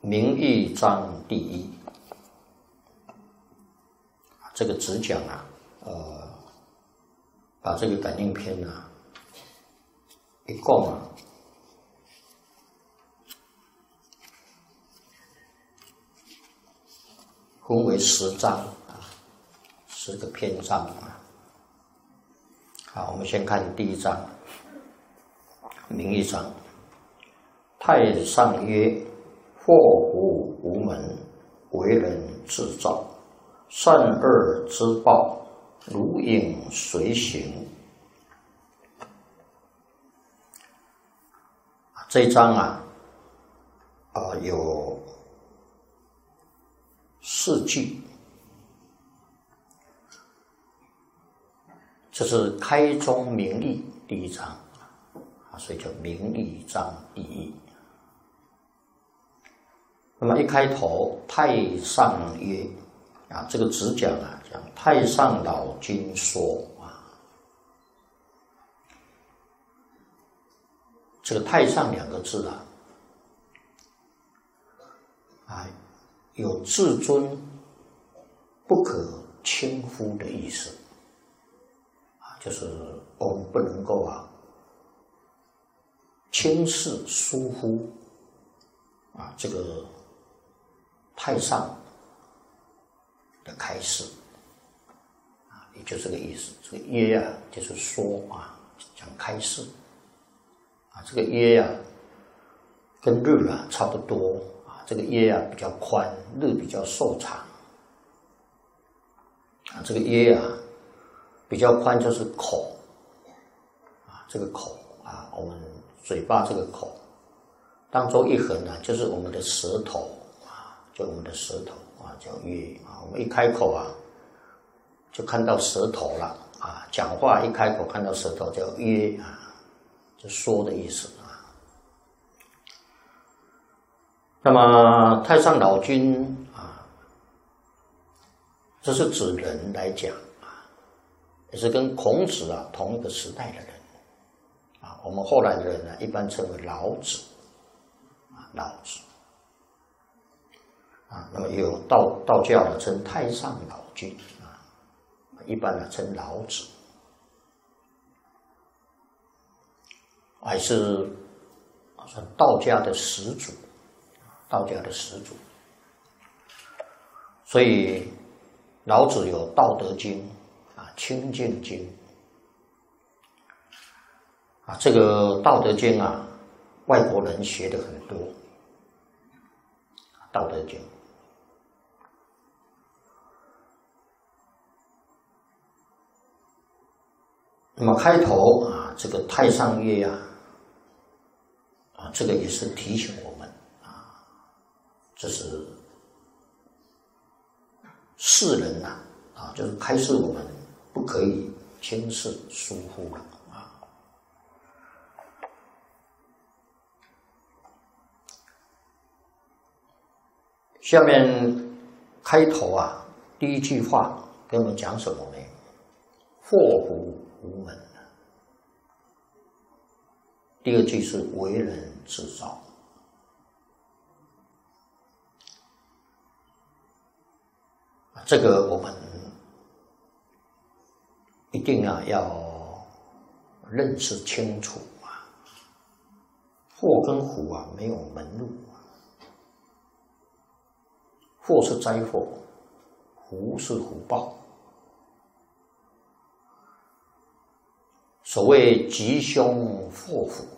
名义章第一，这个只讲啊，把这个感应篇啊，一共啊，分为10章啊，10个篇章啊。好，我们先看第1章，名义章。太上曰：祸福无门，为人自造。善恶之报，如影随形。这一章啊，有4句，这是开宗明义第1章啊，所以叫名义章第一。那么一开头，太上曰啊，这个只讲啊，讲太上老君说啊，这个太上2个字啊，有至尊不可轻忽的意思啊，就是我们不能够啊轻视疏忽啊这个太上的开示啊，也就这个意思。这个曰啊，就是说啊，讲开示啊。这个曰啊，跟日啊差不多啊。这个曰啊比较宽，日比较瘦长啊。这个曰啊比较宽就是口啊，这个口啊，我们嘴巴这个口当中一横啊，就是我们的舌头。就我们的舌头啊，叫曰啊。我们一开口啊，就看到舌头了啊。讲话一开口看到舌头叫曰啊，就说的意思啊。那么太上老君啊，这是指人来讲啊，也是跟孔子啊同一个时代的人啊。我们后来的人呢，一般称为老子啊，老子。啊，那么也有道教呢称太上老君啊，一般呢称老子，还是道家的始祖，道家的始祖。所以老子有《道德经》啊，《清净经》啊，这个《道德经》啊，外国人学的很多，《道德经》。那么开头啊，这个太上曰啊，这个也是提醒我们啊，这是世人呐啊，就是开示我们不可以轻视疏忽了啊。下面开头啊，第1句话跟我们讲什么呢？祸福无门。第2句是为人自造。这个我们一定要认识清楚啊。祸跟福啊没有门路，祸是灾祸，福是福报。所谓吉凶祸福